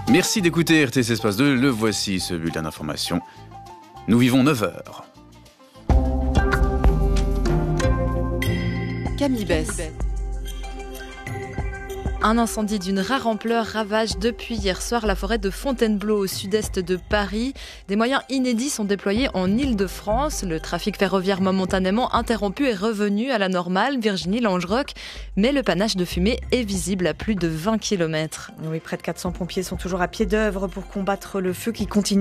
Merci d'écouter RTS Espace 2. Le voici, ce bulletin d'information. Nous vivons 9 heures. Camille Bess. Un incendie d'une rare ampleur ravage depuis hier soir la forêt de Fontainebleau au sud-est de Paris. Des moyens inédits sont déployés en Île-de-France. Le trafic ferroviaire momentanément interrompu est revenu à la normale, Virginie Langerock, mais le panache de fumée est visible à plus de 20 km. Oui, près de 400 pompiers sont toujours à pied d'œuvre pour combattre le feu qui continue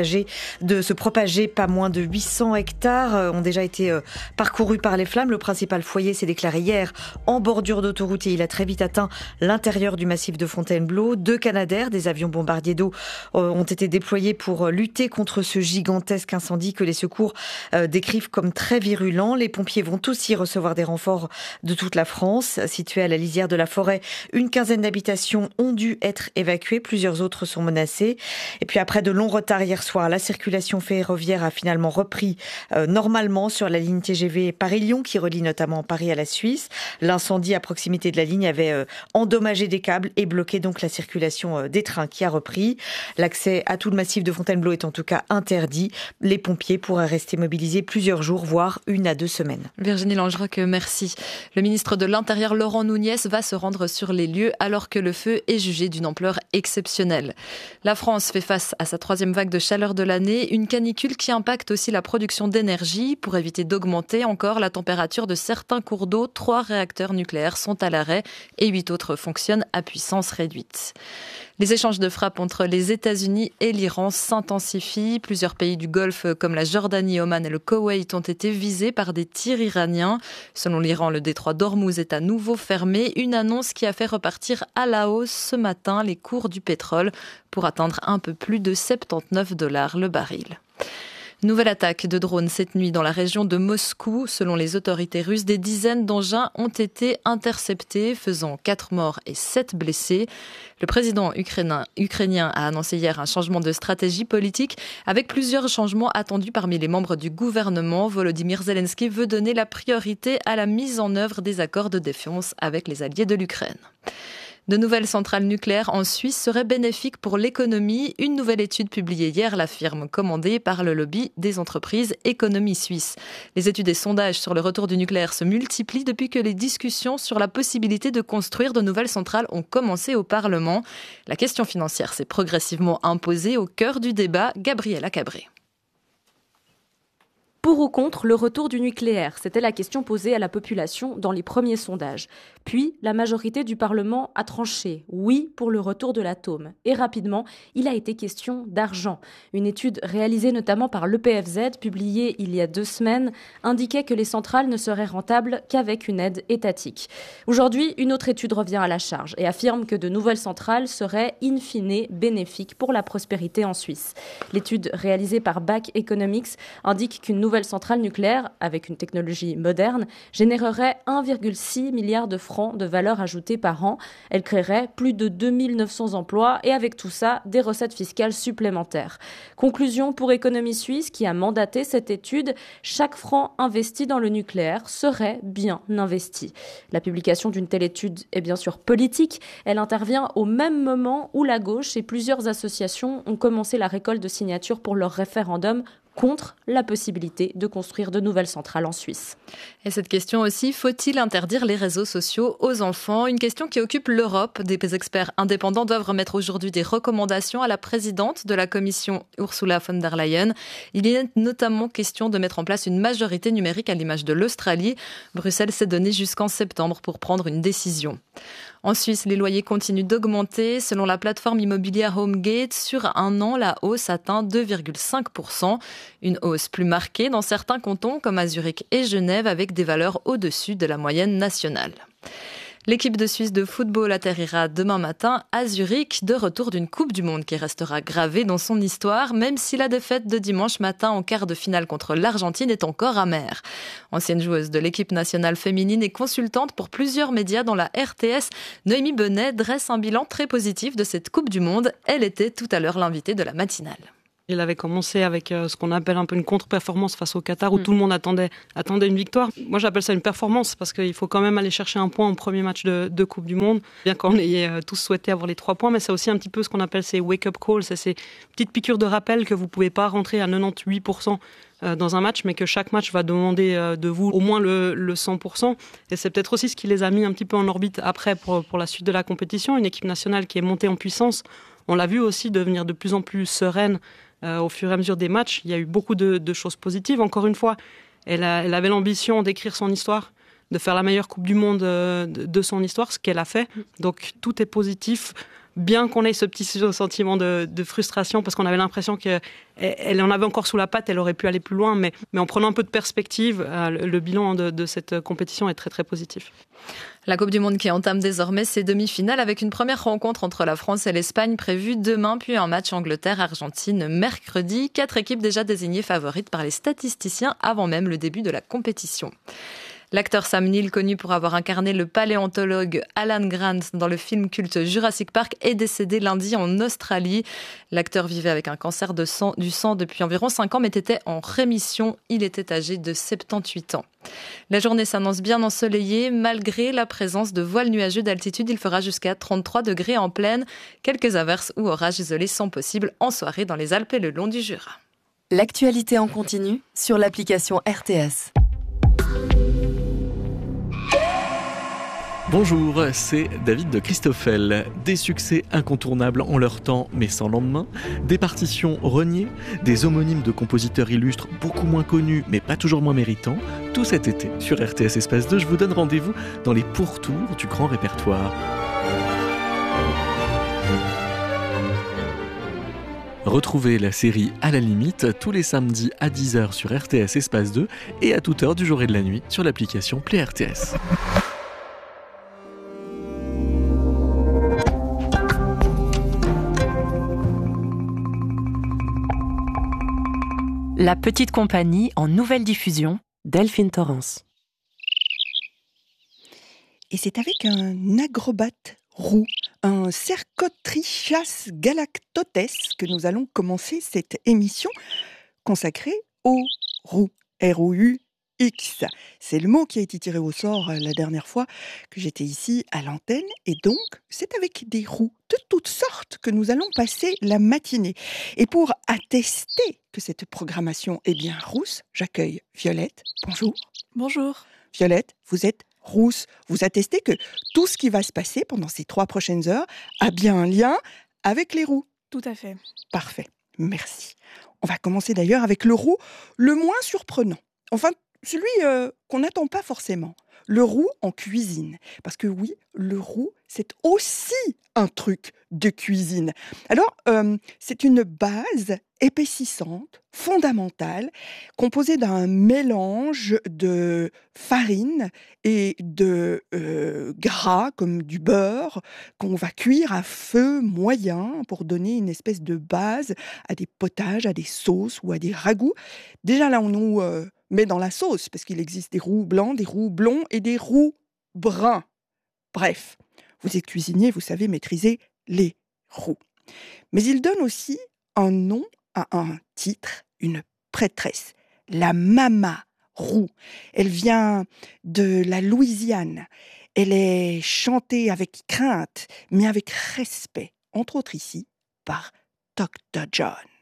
de se propager. Pas moins de 800 hectares ont déjà été parcourus par les flammes. Le principal foyer s'est déclaré hier en bordure d'autoroute et il a très vite atteint l'intérieur du massif de Fontainebleau. 2 Canadair, des avions bombardiers d'eau, ont été déployés pour lutter contre ce gigantesque incendie que les secours décrivent comme très virulent. Les pompiers vont aussi recevoir des renforts de toute la France. Situés à la lisière de la forêt, une quinzaine d'habitations ont dû être évacuées. Plusieurs autres sont menacées. Et puis après de longs retards hier soir, la circulation ferroviaire a finalement repris normalement sur la ligne TGV Paris-Lyon qui relie notamment Paris à la Suisse. L'incendie à proximité de la ligne avait endommagé des câbles et bloqué donc la circulation des trains qui a repris. L'accès à tout le massif de Fontainebleau est en tout cas interdit. Les pompiers pourraient rester mobilisés plusieurs jours, voire 1 à 2 semaines. Virginie Langerock, merci. Le ministre de l'Intérieur, Laurent Nunez, va se rendre sur les lieux alors que le feu est jugé d'une ampleur exceptionnelle. La France fait face à sa 3e vague de chaleur de l'année, une canicule qui impacte aussi la production d'énergie. Pour éviter d'augmenter encore la température de certains cours d'eau, 3 réacteurs nucléaires sont à l'arrêt et 8 autres fonctionnent à puissance réduite. Les échanges de frappes entre les États-Unis et l'Iran s'intensifient. Plusieurs pays du Golfe comme la Jordanie, Oman et le Koweït ont été visés par des tirs iraniens. Selon l'Iran, le détroit d'Ormuz est à nouveau fermé. Une annonce qui a fait repartir à la hausse ce matin les cours du pétrole pour atteindre un peu plus de $79 le baril. Nouvelle attaque de drones cette nuit dans la région de Moscou. Selon les autorités russes, des dizaines d'engins ont été interceptés, faisant 4 morts et 7 blessés. Le président ukrainien a annoncé hier un changement de stratégie politique avec plusieurs changements attendus parmi les membres du gouvernement. Volodymyr Zelensky veut donner la priorité à la mise en œuvre des accords de défense avec les alliés de l'Ukraine. De nouvelles centrales nucléaires en Suisse seraient bénéfiques pour l'économie. Une nouvelle étude publiée hier l'affirme, commandée par le lobby des entreprises Économie Suisse. Les études et sondages sur le retour du nucléaire se multiplient depuis que les discussions sur la possibilité de construire de nouvelles centrales ont commencé au Parlement. La question financière s'est progressivement imposée au cœur du débat. Gabriela Cabré. Pour ou contre le retour du nucléaire? C'était la question posée à la population dans les premiers sondages. Puis, la majorité du Parlement a tranché oui pour le retour de l'atome. Et rapidement, il a été question d'argent. Une étude réalisée notamment par l'EPFZ, publiée il y a 2 semaines, indiquait que les centrales ne seraient rentables qu'avec une aide étatique. Aujourd'hui, une autre étude revient à la charge et affirme que de nouvelles centrales seraient in fine bénéfiques pour la prospérité en Suisse. L'étude réalisée par BAC Economics indique qu'une nouvelle centrale nucléaire, avec une technologie moderne, générerait 1,6 milliard de francs de valeur ajoutée par an. Elle créerait plus de 2900 emplois et avec tout ça, des recettes fiscales supplémentaires. Conclusion pour Économie Suisse qui a mandaté cette étude, chaque franc investi dans le nucléaire serait bien investi. La publication d'une telle étude est bien sûr politique. Elle intervient au même moment où la gauche et plusieurs associations ont commencé la récolte de signatures pour leur référendum contre la possibilité de construire de nouvelles centrales en Suisse. Et cette question aussi, faut-il interdire les réseaux sociaux aux enfants? Une question qui occupe l'Europe. Des experts indépendants doivent remettre aujourd'hui des recommandations à la présidente de la Commission, Ursula von der Leyen. Il y a notamment question de mettre en place une majorité numérique à l'image de l'Australie. Bruxelles s'est donné jusqu'en septembre pour prendre une décision. En Suisse, les loyers continuent d'augmenter. Selon la plateforme immobilière HomeGate, sur un an, la hausse atteint 2,5%. Une hausse plus marquée dans certains cantons comme à Zurich et Genève avec des valeurs au-dessus de la moyenne nationale. L'équipe de Suisse de football atterrira demain matin à Zurich, de retour d'une Coupe du Monde qui restera gravée dans son histoire, même si la défaite de dimanche matin en quart de finale contre l'Argentine est encore amère. Ancienne joueuse de l'équipe nationale féminine et consultante pour plusieurs médias dans la RTS, Noémie Benet dresse un bilan très positif de cette Coupe du Monde. Elle était tout à l'heure l'invitée de la matinale. Il avait commencé avec ce qu'on appelle un peu une contre-performance face au Qatar, où tout le monde attendait une victoire. Moi, j'appelle ça une performance, parce qu'il faut quand même aller chercher un point au premier match de Coupe du Monde, bien qu'on ait tous souhaité avoir les 3 points, mais c'est aussi un petit peu ce qu'on appelle ces wake-up calls, c'est ces petites piqûres de rappel que vous ne pouvez pas rentrer à 98% dans un match, mais que chaque match va demander de vous au moins le 100%. Et c'est peut-être aussi ce qui les a mis un petit peu en orbite après pour la suite de la compétition. Une équipe nationale qui est montée en puissance, on l'a vu aussi devenir de plus en plus sereine au fur et à mesure des matchs. Il y a eu beaucoup de choses positives. Encore une fois, elle avait l'ambition d'écrire son histoire, de faire la meilleure Coupe du Monde de son histoire, ce qu'elle a fait. Donc tout est positif, bien qu'on ait ce petit sentiment de frustration, parce qu'on avait l'impression qu'elle en avait encore sous la patte, elle aurait pu aller plus loin, mais en prenant un peu de perspective, le bilan de cette compétition est très très positif. La Coupe du Monde qui entame désormais ses demi-finales avec une première rencontre entre la France et l'Espagne prévue demain, puis un match Angleterre-Argentine mercredi. 4 équipes déjà désignées favorites par les statisticiens avant même le début de la compétition. L'acteur Sam Neill, connu pour avoir incarné le paléontologue Alan Grant dans le film culte Jurassic Park, est décédé lundi en Australie. L'acteur vivait avec un cancer du sang depuis environ 5 ans, mais était en rémission. Il était âgé de 78 ans. La journée s'annonce bien ensoleillée. Malgré la présence de voiles nuageux d'altitude, il fera jusqu'à 33 degrés en plaine. Quelques averses ou orages isolés sont possibles en soirée dans les Alpes et le long du Jura. L'actualité en continu sur l'application RTS. Bonjour, c'est David de Christoffel. Des succès incontournables en leur temps mais sans lendemain, des partitions reniées, des homonymes de compositeurs illustres beaucoup moins connus mais pas toujours moins méritants. Tout cet été, sur RTS Espace 2, je vous donne rendez-vous dans les pourtours du grand répertoire. Retrouvez la série À la limite tous les samedis à 10h sur RTS Espace 2 et à toute heure du jour et de la nuit sur l'application Play RTS. La petite compagnie en nouvelle diffusion, Delphine Torrance. Et c'est avec un agrobate roux, un Cercotrichas galactotes, que nous allons commencer cette émission consacrée aux roux. R-O-U-X. C'est le mot qui a été tiré au sort la dernière fois que j'étais ici à l'antenne. Et donc, c'est avec des roux de toutes sortes que nous allons passer la matinée. Et pour attester que cette programmation est bien rousse, j'accueille Violette. Bonjour. Bonjour. Violette, vous êtes rousse. Vous attestez que tout ce qui va se passer pendant ces 3 prochaines heures a bien un lien avec les roux. Tout à fait. Parfait. Merci. On va commencer d'ailleurs avec le roux le moins surprenant. Enfin, celui qu'on n'attend pas forcément. Le roux en cuisine. Parce que oui, le roux, c'est aussi un truc de cuisine. Alors, c'est une base épaississante, fondamentale, composée d'un mélange de farine et de gras, comme du beurre, qu'on va cuire à feu moyen pour donner une espèce de base à des potages, à des sauces ou à des ragoûts. Déjà là, on nous met dans la sauce, parce qu'il existe des roux blancs, des roux blonds et des roux bruns. Bref, vous êtes cuisinier, vous savez maîtriser les roux. Mais il donne aussi un nom à un titre, une prêtresse, la Mama Roux. Elle vient de la Louisiane. Elle est chantée avec crainte, mais avec respect, entre autres ici, par Dr. John.